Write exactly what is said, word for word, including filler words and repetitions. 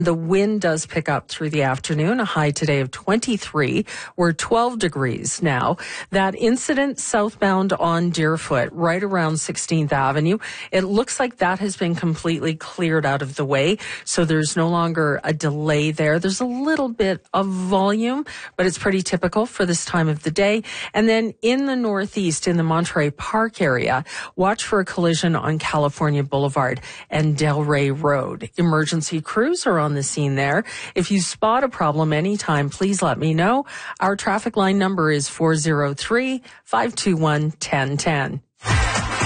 The wind does pick up through the afternoon, a high today of twenty-three. We're twelve degrees now. That incident southbound on Deerfoot, right around sixteenth Avenue, it looks like that has been completely cleared out of the way, so there's no longer a delay there. There's a little bit of volume, but it's pretty typical for this time of the day. And then in the northeast, in the Monterey Park area, watch for a collision on California Boulevard and Delray Road. Emergency crews are on the scene there. If you spot a problem anytime, please let me know. Our traffic line number is four zero three, five two one, one zero one zero.